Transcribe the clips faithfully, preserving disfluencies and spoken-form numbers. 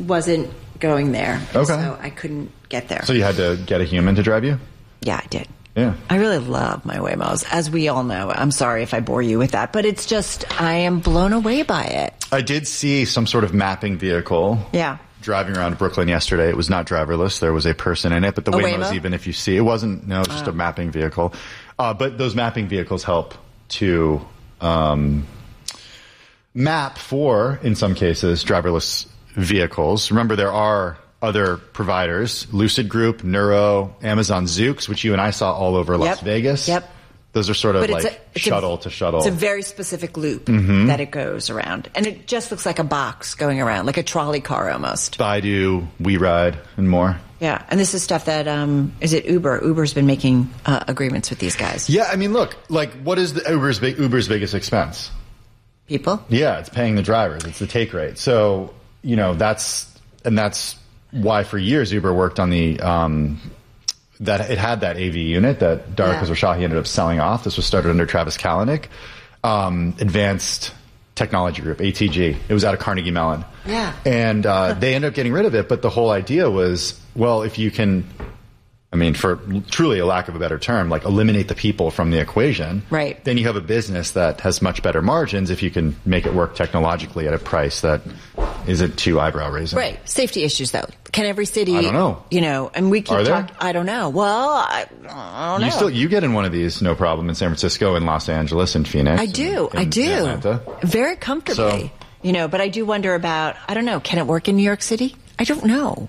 wasn't going there. Okay. So I couldn't get there. So you had to get a human to drive you? Yeah, I did. Yeah. I really love my Waymos, as we all know. I'm sorry if I bore you with that, but it's just, I am blown away by it. I did see some sort of mapping vehicle. Yeah. Driving around Brooklyn yesterday. It was not driverless. There was a person in it, but the A Waymos, Waymo? even if you see, it wasn't, no, it was just Oh. a mapping vehicle. Uh, but those mapping vehicles help to um, map for, in some cases, driverless vehicles. Remember, there are other providers, Lucid Group, Neuro, Amazon Zoox, which you and I saw all over Las Yep. Vegas. Yep. Those are sort of But like it's a, it's shuttle a, to shuttle. It's a very specific loop Mhm. that it goes around. And it just looks like a box going around, like a trolley car almost. Baidu, WeRide, and more. Yeah. And this is stuff that, um, is it Uber? Uber's been making uh, agreements with these guys. Yeah, I mean, look, like, what is the Uber's, big, Uber's biggest expense? People? Yeah, it's paying the drivers. It's the take rate. So, you know, that's, and that's why for years Uber worked on the, um, that it had that A V unit that Dara Yeah. Khosrowshahi ended up selling off. This was started under Travis Kalanick. Um, Advanced Technology Group, A T G. It was out of Carnegie Mellon. Yeah. And uh, they ended up getting rid of it, but the whole idea was, well, if you can, I mean, for truly a lack of a better term, like eliminate the people from the equation, right? Then you have a business that has much better margins if you can make it work technologically at a price that isn't too eyebrow raising. Right. Safety issues, though. Can every city, I don't know. You know, and we keep Are there? talking. I don't know. Well, I, I don't know. You still you get in one of these no problem in San Francisco, in Los Angeles, in Phoenix. I do. in- I in do. Atlanta. Very comfortably. So- You know, but I do wonder about, I don't know, can it work in New York City? I don't know.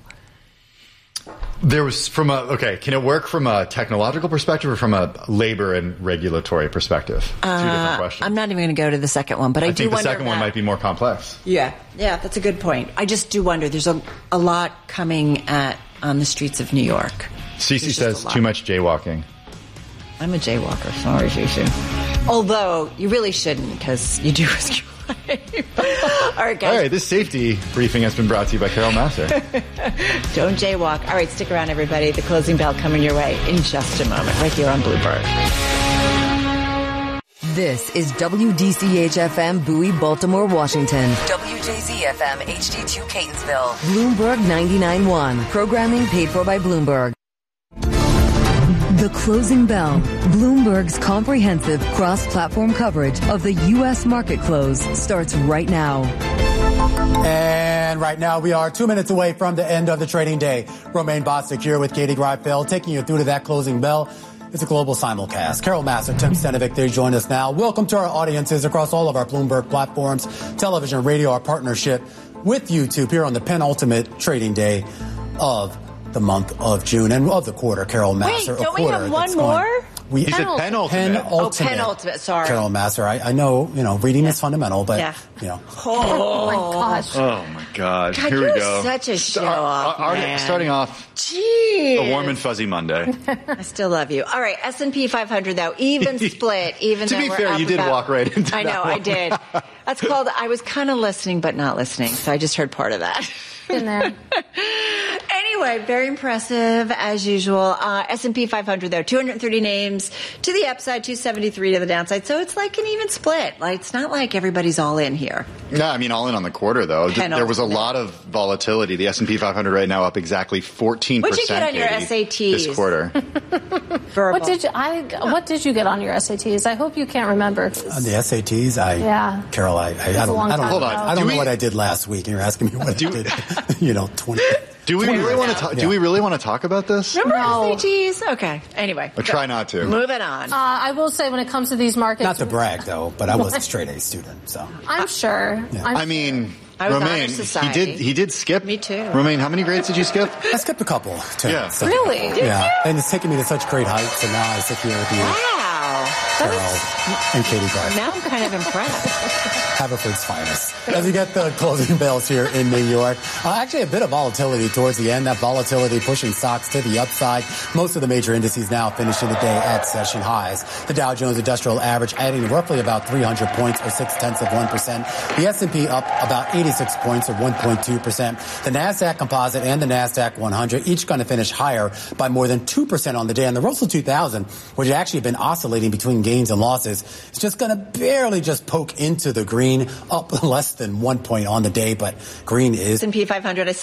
There was from a okay. Can it work from a technological perspective or from a labor and regulatory perspective? Two Uh, different questions. I'm not even going to go to the second one, but I, I do think the wonder second one about- might be more complex. Yeah, yeah, that's a good point. I just do wonder. There's a, a lot coming at on the streets of New York. Cece There's just says a lot. too much jaywalking. I'm a jaywalker. Sorry, Cece. Although you really shouldn't, because you do risk your life. All right, guys. All right, this safety briefing has been brought to you by Carol Masser. Don't jaywalk. All right, stick around, everybody. The closing bell coming your way in just a moment, right here on Bloomberg. This is W D C H F M Bowie, Baltimore, Washington. W J Z F M H D two Catonsville. Bloomberg ninety-nine point one. Programming paid for by Bloomberg. The Closing Bell, Bloomberg's comprehensive cross-platform coverage of the U S market close, starts right now. And right now we are two minutes away from the end of the trading day. Romaine Bostick here with Katie Greifeld, taking you through to that closing bell. It's a global simulcast. Carol Masser, Tim Stenovic, they join us now. Welcome to our audiences across all of our Bloomberg platforms, television, radio, our partnership with YouTube here on the penultimate trading day of the month of June and of the quarter. Carol Masser. Wait, don't a we quarter have one that's going- more? We, He said penultimate. penultimate. Oh, penultimate, sorry. Carol Masser. I, I know, you know, reading is fundamental, but, Yeah. you know. Oh, my gosh. Oh my God! God, Here you're we go. such a show Start- off, already- man. Starting off Jeez. a warm and fuzzy Monday. I still love you. All right, S and P five hundred, though, even split, even To though be we're fair, up you did about- walk right into I that know, I one. did. That's called, I was kind of listening, but not listening, so I just heard part of that. In there. Anyway, very impressive as usual. Uh, S and P five hundred though, two hundred thirty names to the upside, two seventy-three to the downside. So it's like an even split. Like it's not like everybody's all in here. No, I mean all in on the quarter though. Th- There was a Penultimate. lot of volatility. The S and P five hundred right now up exactly fourteen percent. What'd you get on your S A Ts? this quarter? Verbal. What did you? I. What did you get on your S A Ts? I hope you can't remember. On the S A Ts, I, Yeah. Carol, I, I, I a don't, long I don't, time hold ago. on. I Do don't know we- what I did last week, and you're asking me what I did. You know, twenty. Do we really want to talk? Do we really want to talk about this? Remember No. S A Ts? Okay. Anyway. I try not to. Moving on. Uh, I will say when it comes to these markets, Not to brag, though, but I was a straight A student, so. I'm sure. Yeah. I'm I mean, I was honor Romaine, he society. did he did skip. Me too. Romaine, how many grades did you skip? I skipped a couple, too. Yeah. so- Really? Yeah, and it's taken me to such great heights, and now I sit here with you, Wow. Carol, and Katie Griffin. Now I'm kind of impressed. Haverford's finest. As we get the closing bells here in New York, uh, actually a bit of volatility towards the end. That volatility pushing stocks to the upside. Most of the major indices now finishing the day at session highs. The Dow Jones Industrial Average adding roughly about three hundred points or six tenths of one percent. The S and P up about eighty-six points or one point two percent. The NASDAQ Composite and the NASDAQ one hundred each going to finish higher by more than two percent on the day. And the Russell two thousand, which has actually been oscillating between gains and losses, is just going to barely just poke into the green, up less than one point on the day, but green is S and P five hundred, I